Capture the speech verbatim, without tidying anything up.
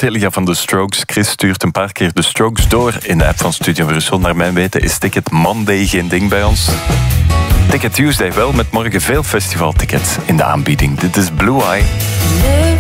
Telia van de Strokes. Chris stuurt een paar keer de Strokes door in de app van Studio Brussel. Naar mijn weten is Ticket Monday geen ding bij ons. Ticket Tuesday wel, met morgen veel festivaltickets in de aanbieding. Dit is Blue Eye.